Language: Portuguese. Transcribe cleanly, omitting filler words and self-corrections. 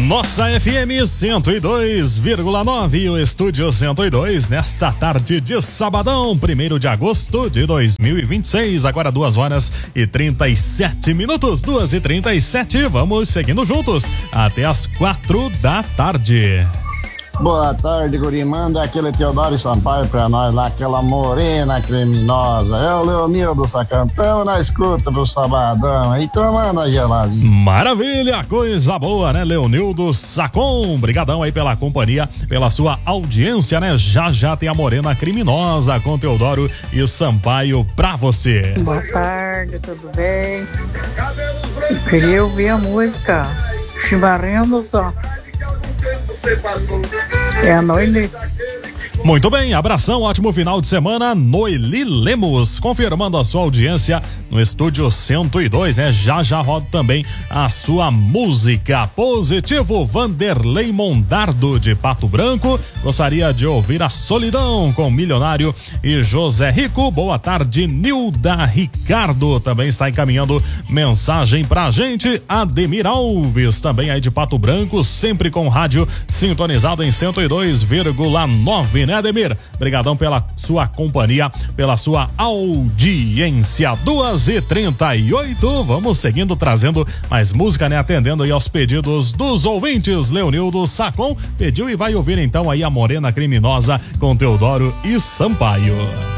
Nossa FM 102,9 e o Estúdio 102 nesta tarde de sabadão, 1º de agosto de 2026, agora 2h37, 2h37, vamos seguindo juntos até as 4 da tarde. Boa tarde, guri. Manda aquele Teodoro Sampaio pra nós lá, aquela morena criminosa. É o Leonildo Sacantão na escuta pro sabadão. Aí tomando a geladinha. Maravilha, coisa boa, né, Leonildo Sacon? Brigadão aí pela companhia, pela sua audiência, né? Já tem a morena criminosa com Teodoro e Sampaio pra você. Boa tarde, tudo bem? Eu queria ouvir a música Chimarrão só. É a Noeli. Muito bem, abração, ótimo final de semana, Noeli Lemos, confirmando a sua audiência no Estúdio 102, né? Já roda também a sua música. Positivo, Vanderlei Mondardo de Pato Branco, gostaria de ouvir a Solidão com Milionário e José Rico. Boa tarde, Nilda Ricardo, também está encaminhando mensagem pra gente. Ademir Alves, também aí de Pato Branco, sempre com rádio sintonizado em 102,9, né, Ademir? Obrigadão pela sua companhia, pela sua audiência. 2h38, vamos seguindo, trazendo mais música, né? Atendendo aí aos pedidos dos ouvintes. Leonildo Sacon pediu e vai ouvir então aí a Morena Criminosa com Teodoro e Sampaio.